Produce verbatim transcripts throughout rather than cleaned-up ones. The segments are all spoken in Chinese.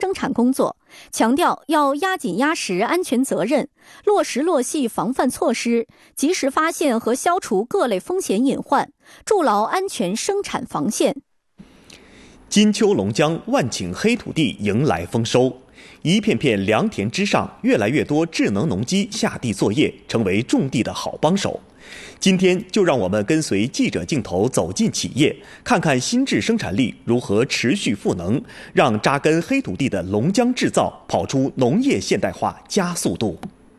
生产工作，强调要压紧压实安全责任，落实落细防范措施，及时发现和消除各类风险隐患，筑牢安全生产防线。 金秋龙江万顷黑土地迎来丰收，一片片良田之上，越来越多智能农机下地作业，成为种地的好帮手。今天就让我们跟随记者镜头走进企业，看看新质生产力如何持续赋能，让扎根黑土地的龙江制造跑出农业现代化加速度。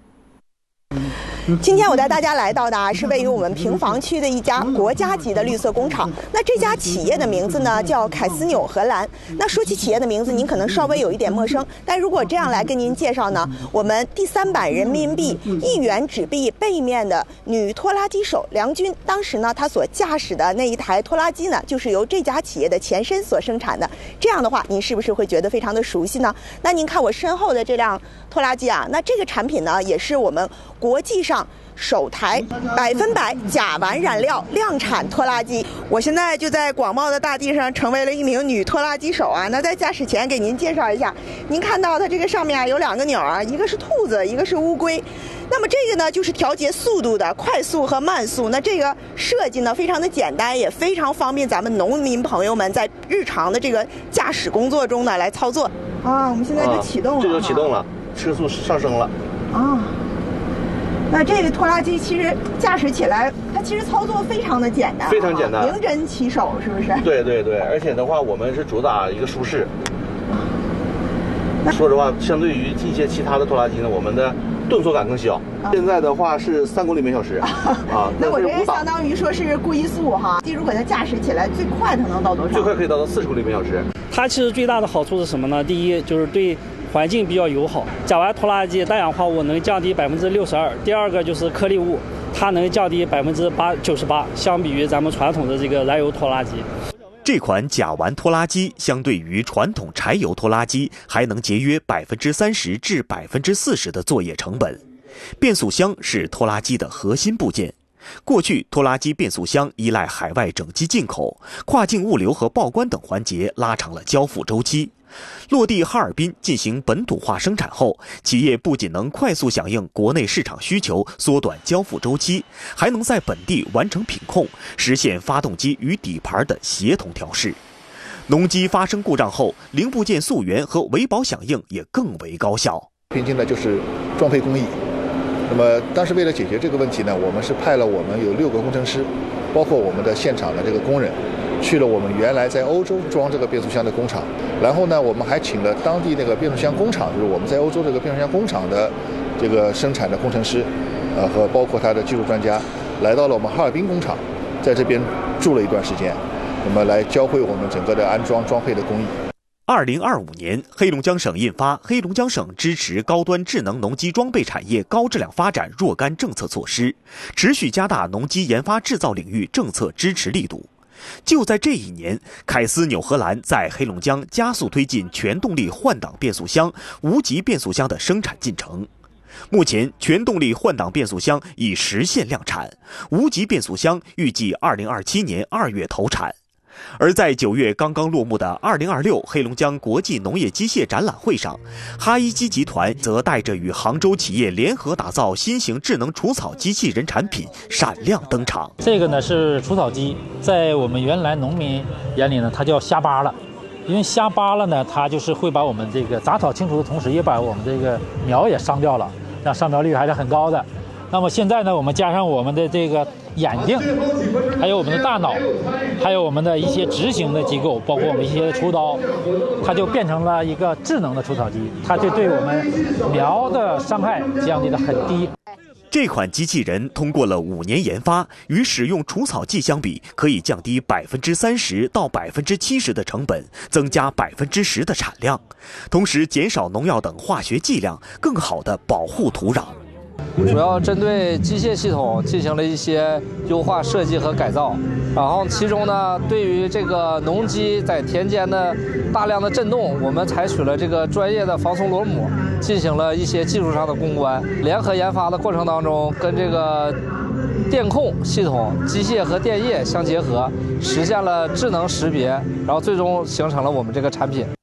今天我带大家来到的是位于我们平房区的一家国家级的绿色工厂。那这家企业的名字呢叫凯斯纽荷兰。那说起企业的名字，您可能稍微有一点陌生，但如果这样来跟您介绍呢，我们第三版人民币一元纸币背面的女拖拉机手梁军，当时呢她所驾驶的那一台拖拉机呢，就是由这家企业的前身所生产的。这样的话，您是不是会觉得非常的熟悉呢？那您看我身后的这辆拖拉机啊，那这个产品呢，也是我们国际上首台百分百甲烷燃料量产拖拉机。我现在就在广袤的大地上成为了一名女拖拉机手啊。那在驾驶前给您介绍一下，您看到它这个上面啊有两个钮啊，一个是兔子，一个是乌龟。那么这个呢就是调节速度的快速和慢速。那这个设计呢非常的简单，也非常方便咱们农民朋友们在日常的这个驾驶工作中呢来操作啊。我们现在就启动了， 啊、这就启动了，车速上升了啊。那这个拖拉机其实驾驶起来，它其实操作非常的简单， 非常简单， 名真其手，是不是？ 对对对，而且的话，我们是主打一个舒适。说实话，相对于一些其他的拖拉机呢，我们的顿挫感更小。啊、现在的话是三公里每小时啊。 那我这个相当于说是龟速哈，如果它驾驶起来最快它能到多少？ 最快可以达到四十公里每小时。 它其实最大的好处是什么呢？第一就是对环境比较友好，甲烷拖拉机氮氧化物能降低百分之六十二。第二个就是颗粒物，它能降低百分之八九十八，相比于咱们传统的这个燃油拖拉机。 这款甲烷拖拉机相对于传统柴油拖拉机，还能节约百分之三十至百分之四十的作业成本。变速箱是拖拉机的核心部件。过去拖拉机变速箱依赖海外整机进口，跨境物流和报关等环节拉长了交付周期。落地哈尔滨进行本土化生产后，企业不仅能快速响应国内市场需求，缩短交付周期，还能在本地完成品控，实现发动机与底盘的协同调试。农机发生故障后，零部件溯源和维保响应也更为高效。 拼尽的就是装配工艺。那么当时为了解决这个问题呢，我们是派了我们有六个工程师，包括我们的现场的这个工人，去了我们原来在欧洲装这个变速箱的工厂，然后呢，我们还请了当地那个变速箱工厂，就是我们在欧洲这个变速箱工厂的这个生产的工程师，呃，和包括他的技术专家，来到了我们哈尔滨工厂，在这边住了一段时间，那么来教会我们整个的安装装配的工艺。 二零二五年，黑龙江省印发《黑龙江省支持高端智能农机装备产业高质量发展若干政策措施》，持续加大农机研发制造领域政策支持力度。就在这一年，凯斯纽荷兰在黑龙江加速推进全动力换挡变速箱、无级变速箱的生产进程。目前，全动力换挡变速箱已实现量产，无级变速箱预计二零二七年二月投产。而在九月刚刚落幕的二零二六黑龙江国际农业机械展览会上，哈一机集团则带着与杭州企业联合打造新型智能除草机器人产品闪亮登场。 这个呢是除草机，在我们原来农民眼里呢，它叫瞎扒拉，因为瞎扒拉呢，它就是会把我们这个杂草清除的同时，也把我们这个苗也伤掉了，那伤苗率还是很高的。那么现在呢，我们加上我们的这个眼睛，还有我们的大脑，还有我们的一些执行的机构，包括我们一些锄刀，它就变成了一个智能的除草机，它就对我们苗的伤害降低得很低。 这款机器人通过了五年研发，与使用除草剂相比，可以降低百分之三十到百分之七十的成本，增加百分之十的产量，同时减少农药等化学剂量，更好地保护土壤。 主要针对机械系统进行了一些优化设计和改造，然后其中呢，对于这个农机在田间的大量的震动，我们采取了这个专业的防松螺母，进行了一些技术上的攻关。联合研发的过程当中，跟这个电控系统、机械和电液相结合，实现了智能识别，然后最终形成了我们这个产品。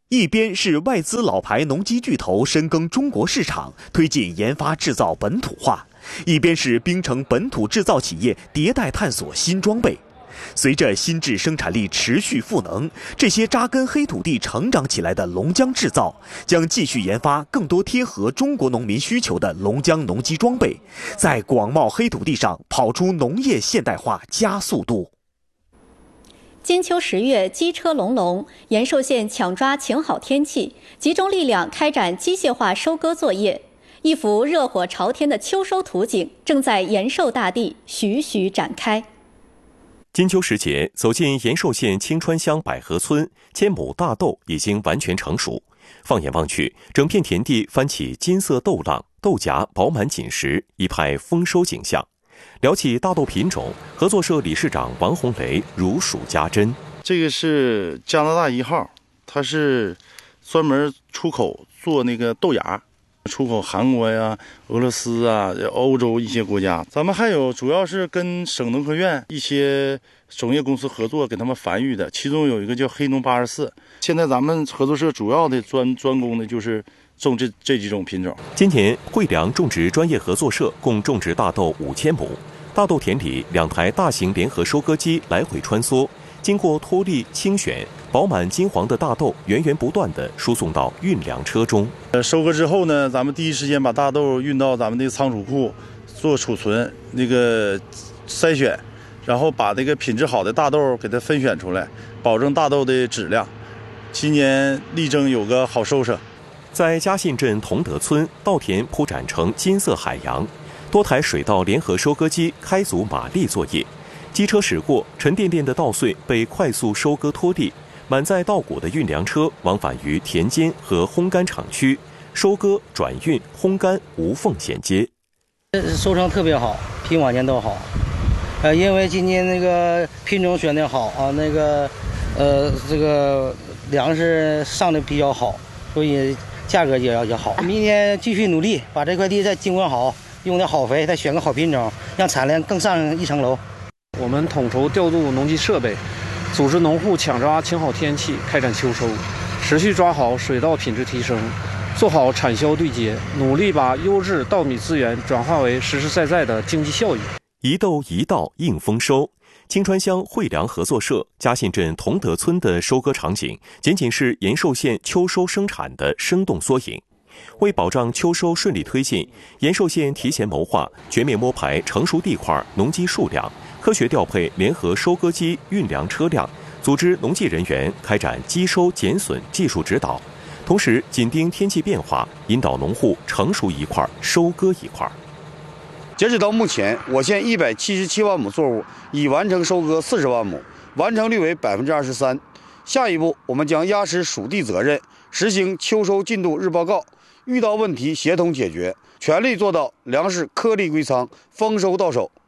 一边是外资老牌农机巨头深耕中国市场，推进研发制造本土化，一边是冰城本土制造企业迭代探索新装备。随着新制生产力持续赋能，这些扎根黑土地成长起来的龙江制造将继续研发更多贴合中国农民需求的龙江农机装备，在广袤黑土地上跑出农业现代化加速度。 金秋十月，机车隆隆，延寿县抢抓晴好天气，集中力量开展机械化收割作业。一幅热火朝天的秋收图景正在延寿大地徐徐展开。 金秋时节，走进延寿县青川乡百合村，千亩大豆已经完全成熟。放眼望去，整片田地翻起金色豆浪，豆荚饱满紧实，一派丰收景象。聊起大豆品种，合作社理事长王红雷如数家珍。 这个是加拿大一号，它是专门出口做那个豆芽，出口韩国呀、俄罗斯啊、欧洲一些国家。咱们还有主要是跟省农科院一些种业公司合作，给他们繁育的，其中有一个叫黑农八十四。现在咱们合作社主要的专专攻的就是种这这几种品种。 今年惠良种植专业合作社共种植大豆五千亩，大豆田里两台大型联合收割机来回穿梭，经过脱粒清选，饱满金黄的大豆源源不断地输送到运粮车中。 呃，收割之后呢，咱们第一时间把大豆运到咱们的仓储库做储存，那个筛选，然后把这个品质好的大豆给它分选出来，保证大豆的质量。今年力争有个好收成。 在嘉信镇同德村，稻田铺展成金色海洋，多台水稻联合收割机开足马力作业，机车驶过，沉甸甸的稻穗被快速收割脱粒，满载稻谷的运粮车往返于田间和烘干厂区，收割、转运、烘干无缝衔接。 收成特别好，比往年都好。呃，因为今年那个品种选的好啊，那个呃这个粮食上的比较好，所以价格也要也好。明年继续努力，把这块地再经管好，用点好肥，再选个好品种，让产量更上一层楼。 我们统筹调度农机设备，组织农户抢抓晴好天气，开展秋收，持续抓好水稻品质提升，做好产销对接，努力把优质稻米资源转化为实实在在的经济效益。 一豆一稻应丰收。青川乡惠良合作社嘉信镇同德村的收割场景，仅仅是延寿县秋收生产的生动缩影。为保障秋收顺利推进，延寿县提前谋划，全面摸排成熟地块、农机数量，科学调配联合收割机、运粮车辆，组织农技人员开展机收减损技术指导，同时紧盯天气变化，引导农户成熟一块收割一块。 截止到目前，我县一百七十七万亩作物已完成收割四十万亩，完成率为百分之二十三。下一步，我们将压实属地责任，实行秋收进度日报告，遇到问题协同解决，全力做到粮食颗粒归仓，丰收到手。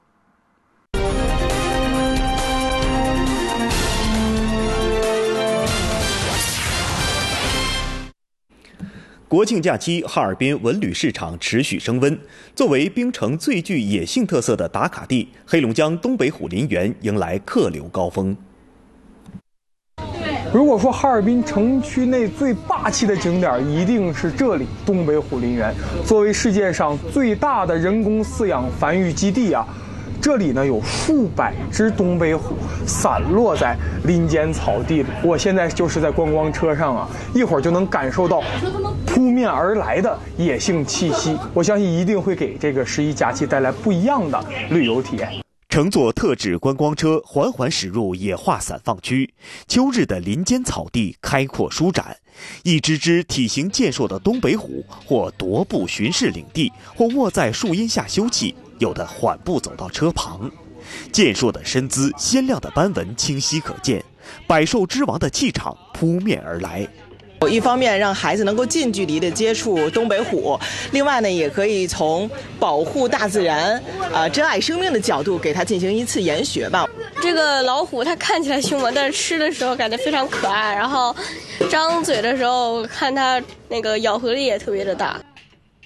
国庆假期，哈尔滨文旅市场持续升温。作为冰城最具野性特色的打卡地，黑龙江东北虎林园迎来客流高峰。 如果说哈尔滨城区内最霸气的景点，一定是这里——东北虎林园。作为世界上最大的人工饲养繁育基地啊，这里呢有数百只东北虎散落在林间草地里。我现在就是在观光车上啊，一会儿就能感受到扑面而来的野性气息。我相信一定会给这个十一假期带来不一样的旅游体验。 乘坐特制观光车缓缓驶入野化散放区，秋日的林间草地开阔舒展，一只只体型健硕的东北虎或踱步巡视领地，或卧在树荫下休憩，有的缓步走到车旁。健硕的身姿，鲜亮的斑纹清晰可见，百兽之王的气场扑面而来。 一方面让孩子能够近距离的接触东北虎，另外呢，也可以从保护大自然、啊、呃、珍爱生命的角度给它进行一次研学吧。 这个老虎它看起来凶猛，但是吃的时候感觉非常可爱，然后张嘴的时候看它那个咬合力也特别的大。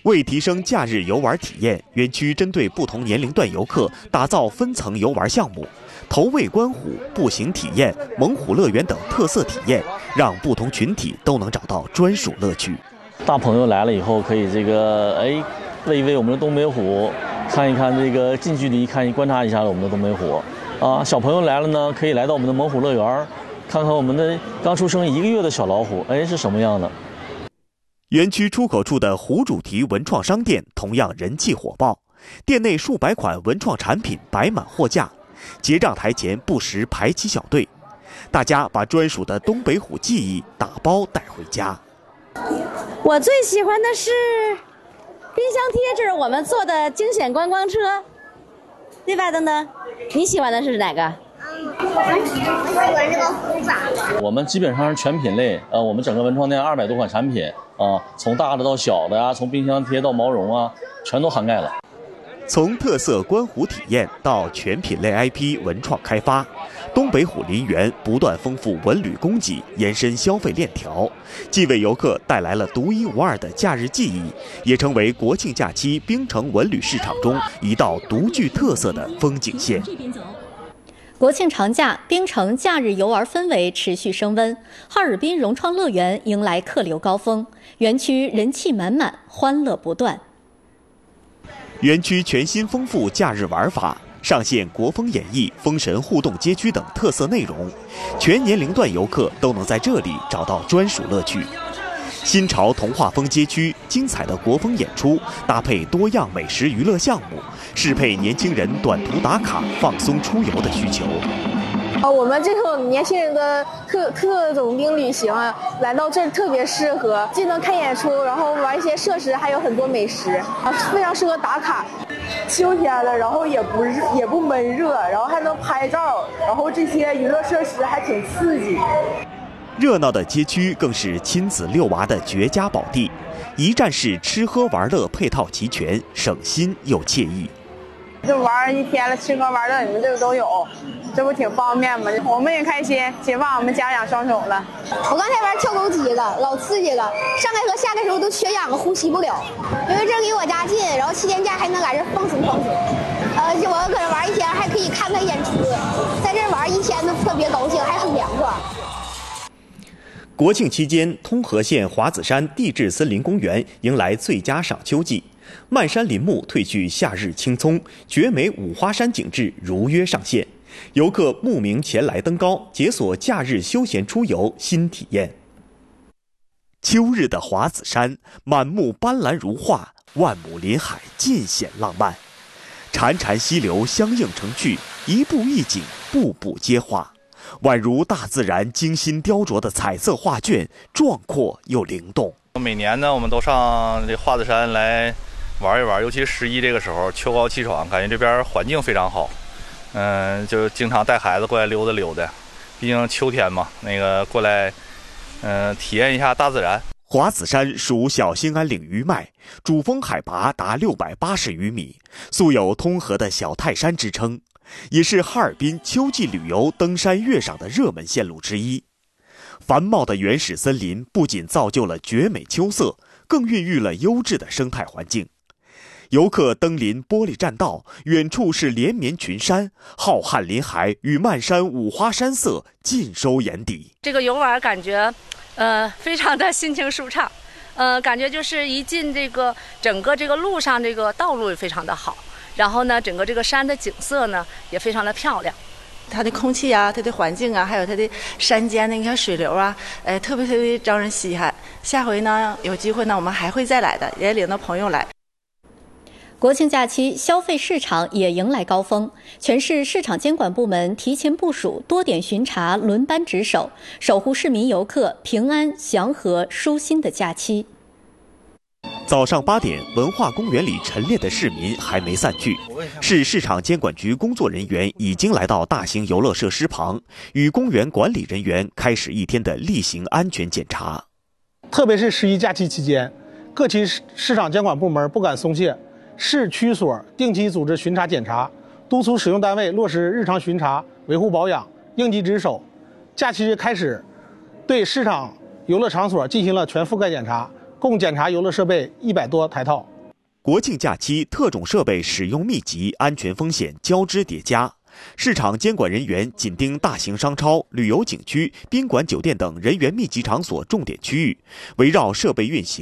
为提升假日游玩体验，园区针对不同年龄段游客打造分层游玩项目，投喂观虎、步行体验、猛虎乐园等特色体验，让不同群体都能找到专属乐趣。 大朋友来了以后，可以这个哎喂一喂我们的东北虎，看一看这个近距离看观察一下我们的东北虎。啊，小朋友来了呢，可以来到我们的猛虎乐园，看看我们的刚出生一个月的小老虎，哎是什么样的。 园区出口处的虎主题文创商店同样人气火爆，店内数百款文创产品摆满货架，结账台前不时排起小队，大家把专属的东北虎记忆打包带回家。 我最喜欢的是冰箱贴，这是我们做的惊险观光车，对吧，登登？你喜欢的是哪个？ 我喜欢这个虎爪。 我们基本上是全品类，呃，我们整个文创店二百多款产品啊、呃，从大的到小的呀、啊，从冰箱贴到毛绒啊，全都涵盖了。 从特色观虎体验到全品类 I P 文创开发，东北虎林园不断丰富文旅供给，延伸消费链条，既为游客带来了独一无二的假日记忆，也成为国庆假期冰城文旅市场中一道独具特色的风景线。 国庆长假，冰城假日游玩氛围持续升温，哈尔滨融创乐园迎来客流高峰，园区人气满满，欢乐不断。 园区全新丰富假日玩法，上线国风演绎、封神互动街区等特色内容，全年龄段游客都能在这里找到专属乐趣。新潮童话风街区精彩的国风演出，搭配多样美食娱乐项目，适配年轻人短途打卡、放松出游的需求。 呃，我们这种年轻人的特特种兵旅行啊，来到这儿特别适合，既能看演出，然后玩一些设施，还有很多美食啊，非常适合打卡。秋天了，然后也不热，也不闷热，然后还能拍照，然后这些娱乐设施还挺刺激。 热闹的街区更是亲子遛娃的绝佳宝地，一站式吃喝玩乐配套齐全，省心又惬意。 就玩一天了，吃喝玩乐你们这个都有，这不挺方便吗？我们也开心，解放我们家养双手了。 我刚才玩跳楼机了，老刺激了，上开和下开时候都缺氧了，呼吸不了。因为这离我家近，然后七天假还能在这放松放松。呃，就我搁这玩一天，还可以看看演出，在这玩一天都特别高兴，还很凉快。 国庆期间，通河县华子山地质森林公园迎来最佳赏秋季，漫山林木褪去夏日青葱，绝美五花山景致如约上线，游客慕名前来登高，解锁假日休闲出游新体验。秋日的华子山，满目斑斓如画，万亩林海尽显浪漫，潺潺溪流相映成趣，一步一景，步步皆画。宛如大自然精心雕琢的彩色画卷，壮阔又灵动。 每年呢，我们都上这华子山来玩一玩，尤其十一这个时候，秋高气爽，感觉这边环境非常好。嗯，就经常带孩子过来溜达溜达，毕竟秋天嘛，那个过来，嗯，体验一下大自然。 华子山属小兴安岭余脉，主峰海拔达六百八十余米，素有通河的小泰山之称，也是哈尔滨秋季旅游登山悦赏的热门线路之一。繁茂的原始森林不仅造就了绝美秋色，更孕育了优质的生态环境。游客登临玻璃栈道，远处是连绵群山，浩瀚林海与漫山五花山色尽收眼底。 这个游玩感觉，呃，非常的心情舒畅，呃，感觉就是一进这个整个这个路上，这个道路也非常的好，然后呢，整个这个山的景色呢也非常的漂亮。 它的空气啊，它的环境啊，还有它的山间的你看水流啊，哎，特别特别招人稀罕。下回呢，有机会呢，我们还会再来的，也领着朋友来。 国庆假期，消费市场也迎来高峰。全市市场监管部门提前部署多点巡查，轮班值守，守护市民游客平安、祥和、舒心的假期。 早上八点，文化公园里陈列的市民还没散去，市市场监管局工作人员已经来到大型游乐设施旁，与公园管理人员开始一天的例行安全检查。 特别是十一假期期间，各级市场监管部门不敢松懈，市区所定期组织巡查检查，督促使用单位落实日常巡查、维护保养、应急值守。假期日开始，对市场游乐场所进行了全覆盖检查，共检查游乐设备一百多台套。 国庆假期特种设备使用密集，安全风险交织叠加。市场监管人员紧盯大型商超、旅游景区、宾馆、酒店等人员密集场所重点区域，围绕设备运行。